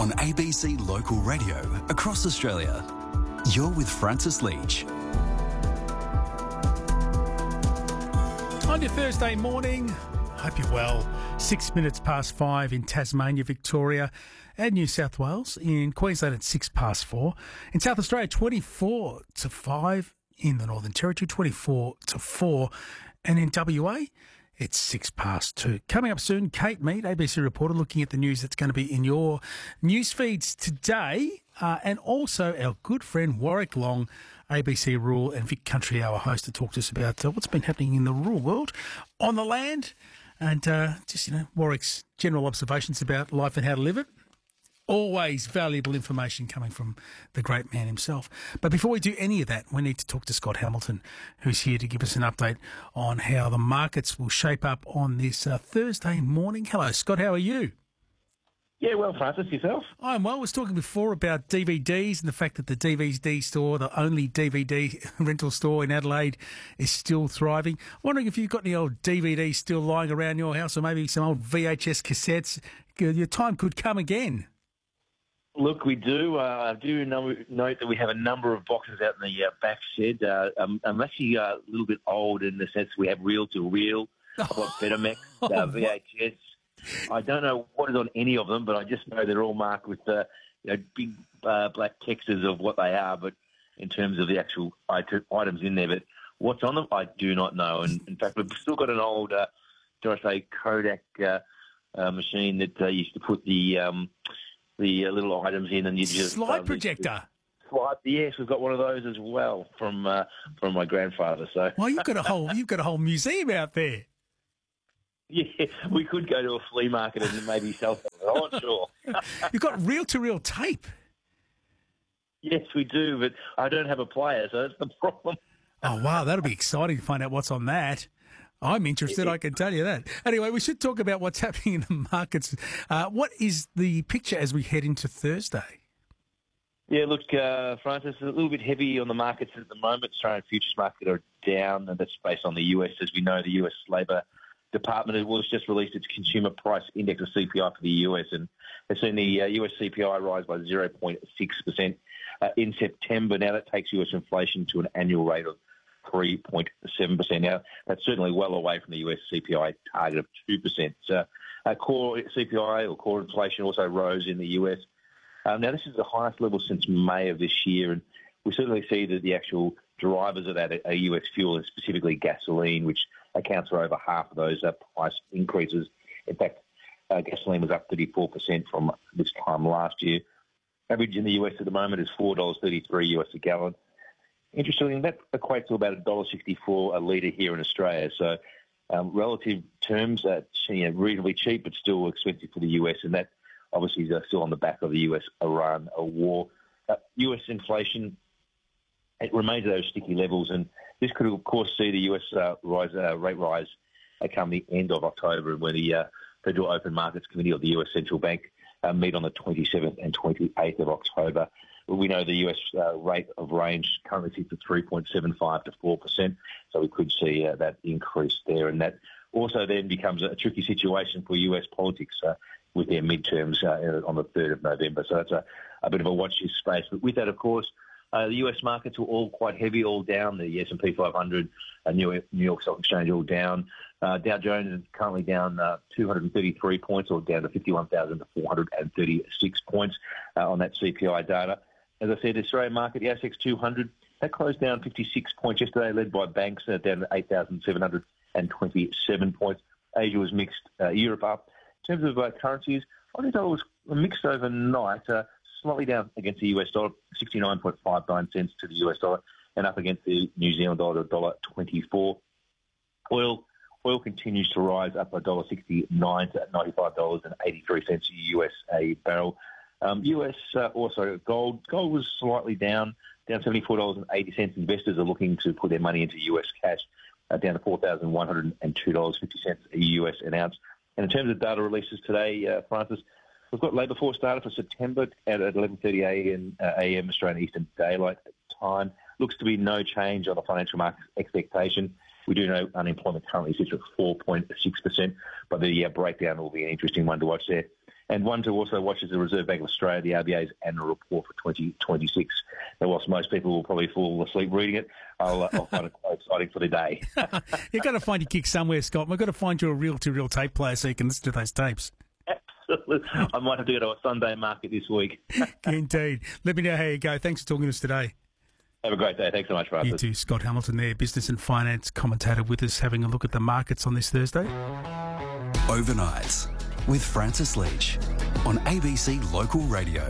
on ABC Local Radio across Australia. You're with Francis Leach. On your Thursday morning, hope you're well. 6 minutes past 5 in Tasmania, Victoria and New South Wales. In Queensland, it's 6 past 4. In South Australia, 24 to 5. In the Northern Territory, 24 to 4. And in WA, it's 6 past 2. Coming up soon, Kate Mead, ABC reporter, looking at the news that's going to be in your news feeds today. And also our good friend Warwick Long, ABC Rural and Vic Country Hour host, to talk to us about what's been happening in the rural world, on the land, and Warwick's general observations about life and how to live it. Always valuable information coming from the great man himself. But before we do any of that, we need to talk to Scott Hamilton, who's here to give us an update on how the markets will shape up on this Thursday morning. Hello, Scott. How are you? Yeah, well, Francis, yourself? I'm well. I was talking before about DVDs and the fact that the DVD store, the only DVD rental store in Adelaide, is still thriving. Wondering if you've got any old DVDs still lying around your house, or maybe some old VHS cassettes. Your time could come again. Look, we do. I do note that we have a number of boxes out in the back shed. I'm actually a little bit old in the sense we have reel-to-reel. I've got Betamax, VHS. I don't know what is on any of them, but I just know they're all marked with big black textures of what they are, but in terms of the actual items in there. But what's on them, I do not know. And in fact, we've still got an old, Kodak machine that used to put the little items in, and you just slide projector. Yes, we've got one of those as well from my grandfather. So, well, you've got a whole museum out there. Yeah, we could go to a flea market and maybe sell something. I'm not sure. You've got reel-to-reel tape. Yes, we do, but I don't have a player, so that's the problem. Oh, wow, that'll be exciting to find out what's on that. I'm interested, I can tell you that. Anyway, we should talk about what's happening in the markets. What is the picture as we head into Thursday? Yeah, look, Francis, a little bit heavy on the markets at the moment. Australian futures market are down, and that's based on the US. As we know, the US Labor Department has just released its consumer price index, or CPI, for the US, and has seen the US CPI rise by 0.6% in September. Now that takes US inflation to an annual rate of 3.7%. Now, that's certainly well away from the US CPI target of 2%. So, core CPI, or core inflation, also rose in the US. Now, this is the highest level since May of this year, and we certainly see that the actual drivers of that are US fuel, and specifically gasoline, which accounts for over half of those price increases. In fact, gasoline was up 34% from this time last year. Average in the US at the moment is $4.33 US a gallon. Interestingly, that equates to about $1.64 a litre here in Australia. So, relative terms, reasonably cheap, but still expensive for the US, and that obviously is still on the back of the US-Iran war. US inflation, it remains at those sticky levels, and this could, of course, see the US rate rise come the end of October, when the Federal Open Markets Committee of the US Central Bank meet on the 27th and 28th of October. We know the US rate of range currently sits at 3.75 to 4%, so we could see that increase there. And that also then becomes a tricky situation for US politics with their midterms on the 3rd of November. So that's a bit of a watch this space. But with that, of course, the US markets were all quite heavy, all down. The S&P 500, New York Stock Exchange, all down. Dow Jones is currently down 233 points, or down to 51,436 points on that CPI data. As I said, the Australian market, the ASX 200, that closed down 56 points yesterday, led by banks, down to 8,727 points. Asia was mixed, Europe up. In terms of currencies, Aussie dollar was mixed overnight, slightly down against the US dollar, 69.59 cents to the US dollar, and up against the New Zealand dollar, $1.24. Oil continues to rise, up $1.69 to $95.83 US a barrel. Gold was slightly down $74.80. Investors are looking to put their money into US cash, down to $4,102.50 a US an ounce. And in terms of data releases today, Francis, we've got labour force data for September at 11:30 a.m. Australian Eastern Daylight Time. Looks to be no change on the financial market expectation. We do know unemployment currently sits at 4.6%, but the breakdown will be an interesting one to watch there. And one to also watch is the Reserve Bank of Australia, the RBA's annual report for 2026. And whilst most people will probably fall asleep reading it, I'll find it quite exciting for the day. You've got to find your gig somewhere, Scott. We've got to find you a reel-to-reel tape player so you can listen to those tapes. Absolutely. I might have to go to a Sunday market this week. Indeed. Let me know how you go. Thanks for talking to us today. Have a great day. Thanks so much, Francis. You too. Scott Hamilton there, business and finance commentator with us, having a look at the markets on this Thursday. Overnights with Francis Leach on ABC Local Radio.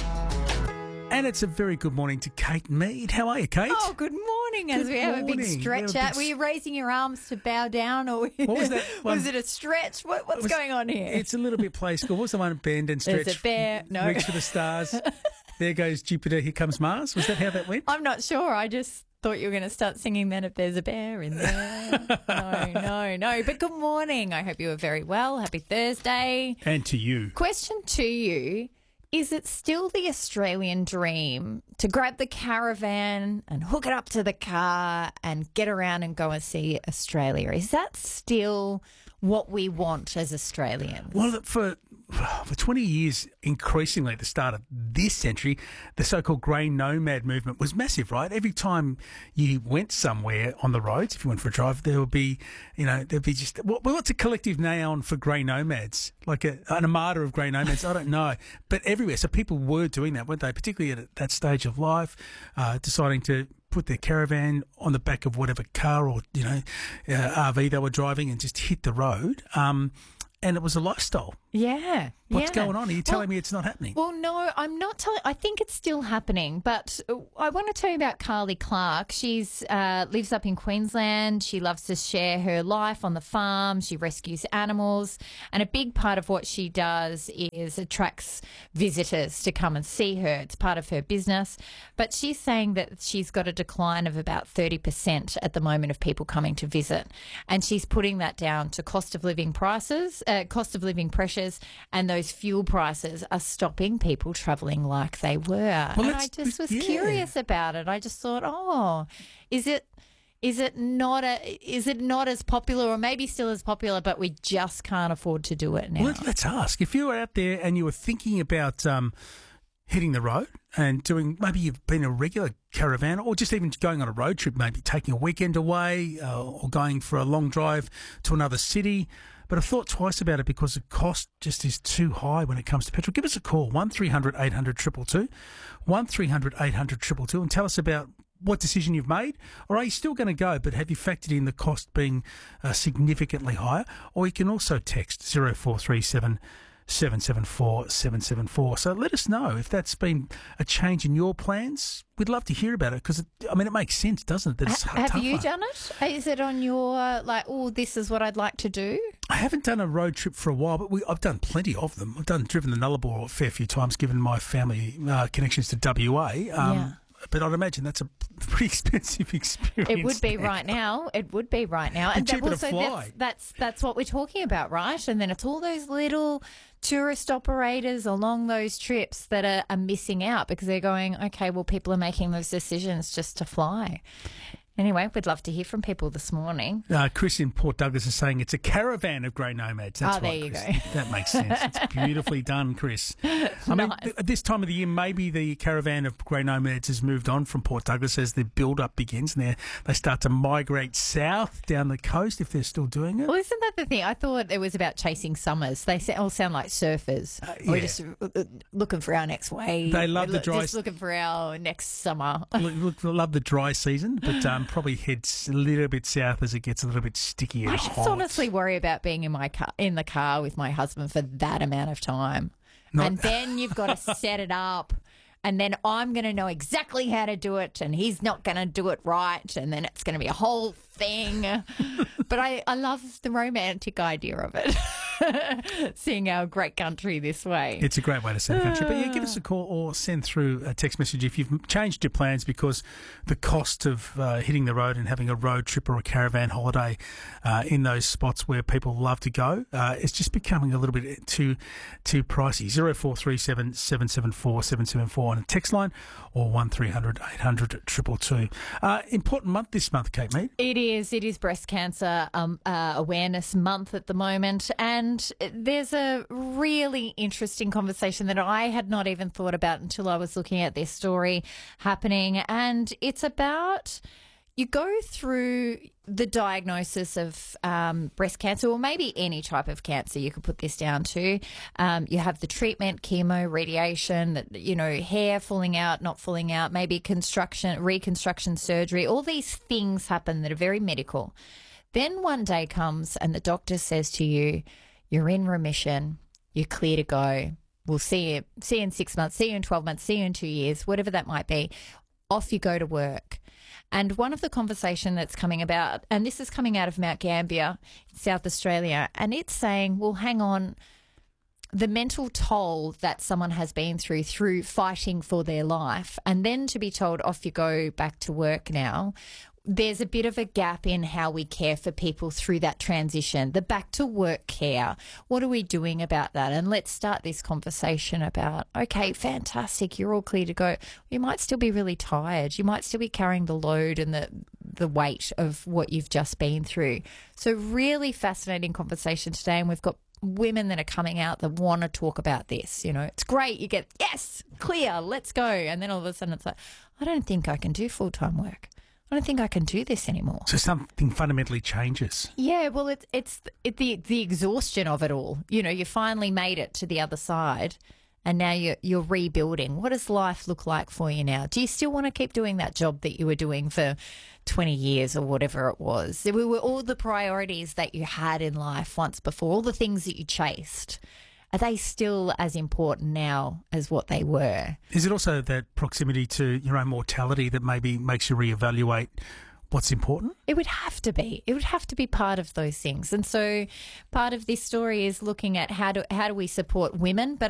And it's a very good morning to Kate Mead. How are you, Kate? Oh, good morning. As we have a big stretch out. Were you raising your arms to bow down, or what was that? Was it a stretch? What's going on here? It's a little bit play school. What was the one? Bend and stretch. There's a bear. No. Reach for the stars. There goes Jupiter. Here comes Mars. Was that how that went? I'm not sure. I just thought you were going to start singing then if there's a bear in there. No. But good morning. I hope you are very well. Happy Thursday. And to you. Question to you. Is it still the Australian dream to grab the caravan and hook it up to the car and get around and go and see Australia? Is that still what we want as Australians? Well, for 20 years, increasingly at the start of this century, the so-called grey nomad movement was massive, right? Every time you went somewhere on the roads, if you went for a drive, there'd be just, what's a collective noun for grey nomads? Like an armada of grey nomads? I don't know. But everywhere. So people were doing that, weren't they? Particularly at that stage of life, deciding to put their caravan on the back of whatever car or, RV they were driving and just hit the road. And it was a lifestyle. Yeah. What's going on? Are you telling me it's not happening? Well, no, I'm not telling. I think it's still happening. But I want to tell you about Carly Clark. She's lives up in Queensland. She loves to share her life on the farm. She rescues animals. And a big part of what she does is attracts visitors to come and see her. It's part of her business. But she's saying that she's got a decline of about 30% at the moment of people coming to visit. And she's putting that down to cost of living pressures, and those fuel prices are stopping people travelling like they were. Well, and I just was curious about it. I just thought, is it not as popular, or maybe still as popular, but we just can't afford to do it now? Well, let's ask. If you were out there and you were thinking about hitting the road and maybe you've been a regular caravan, or just even going on a road trip, maybe taking a weekend away or going for a long drive to another city, but I've thought twice about it because the cost just is too high when it comes to petrol. Give us a call, 1300 800 222, 1300 800 222, and tell us about what decision you've made. Or are you still going to go, but have you factored in the cost being significantly higher? Or you can also text 0437 774 774. So let us know if that's been a change in your plans. We'd love to hear about it because, it makes sense, doesn't it? That it's have tougher. you done it? Is it on your, this is what I'd like to do? I haven't done a road trip for a while, but I've done plenty of them. I've driven the Nullarbor a fair few times, given my family connections to WA. Yeah. But I'd imagine that's a pretty expensive experience. It would be right now. It would be right now. And cheaper to fly. That's what we're talking about, right? And then it's all those little tourist operators along those trips that are missing out because they're going, okay, well, people are making those decisions just to fly. Anyway, we'd love to hear from people this morning. Chris in Port Douglas is saying it's a caravan of grey nomads. That's there right, you Chris. go. That makes sense. It's beautifully done, Chris. At this time of the year, maybe the caravan of grey nomads has moved on from Port Douglas as the build-up begins, and they start to migrate south down the coast if they're still doing it. Well, isn't that the thing? I thought it was about chasing summers. They all sound like surfers. Yeah. We're just looking for our next wave. They love the dry. Just looking for our next summer. Love the dry season, but probably heads a little bit south as it gets a little bit sticky and I hot. just honestly worry about being in the car with my husband for that amount of time. And then you've got to set it up. And then I'm going to know exactly how to do it, and he's not going to do it right, and then it's going to be a whole thing. But I love the romantic idea of it, seeing our great country this way. It's a great way to see the country. But yeah, give us a call or send through a text message if you've changed your plans because the cost of hitting the road and having a road trip or a caravan holiday in those spots where people love to go, it's just becoming a little bit too pricey. 0437 774 774 on a text line or 1300 800 222. Important month this month, Kate Mead. It is Breast Cancer Awareness Month at the moment, and And there's a really interesting conversation that I had not even thought about until I was looking at this story happening. And it's about, you go through the diagnosis of breast cancer, or maybe any type of cancer you could put this down to. You have the treatment, chemo, radiation, hair falling out, not falling out, maybe reconstruction surgery. All these things happen that are very medical. Then one day comes and the doctor says to you, you're in remission, you're clear to go. We'll see you in 6 months, see you in 12 months, see you in 2 years, whatever that might be. Off you go to work. And one of the conversation that's coming about, and this is coming out of Mount Gambier, South Australia, and it's saying, well, hang on, the mental toll that someone has been through fighting for their life, and then to be told off you go back to work now, there's a bit of a gap in how we care for people through that transition, the back to work care. What are we doing about that? And let's start this conversation about, okay, fantastic, you're all clear to go. You might still be really tired. You might still be carrying the load and the weight of what you've just been through. So really fascinating conversation today, and we've got women that are coming out that want to talk about this. It's great. You get, yes, clear, let's go. And then all of a sudden it's like, I don't think I can do full-time work. I don't think I can do this anymore. So something fundamentally changes. Yeah, well, it's the exhaustion of it all. You finally made it to the other side, and now you're rebuilding. What does life look like for you now? Do you still want to keep doing that job that you were doing for 20 years or whatever it was? There were all the priorities that you had in life once before, all the things that you chased. Are they still as important now as what they were? Is it also that proximity to your own mortality that maybe makes you reevaluate what's important? It would have to be. It would have to be part of those things. And so part of this story is looking at how do we support women, but